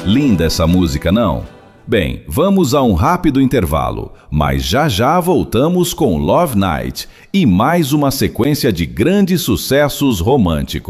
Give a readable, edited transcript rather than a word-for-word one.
Linda essa música, não? Bem, vamos a um rápido intervalo, mas já já voltamos com Love Night e mais uma sequência de grandes sucessos românticos.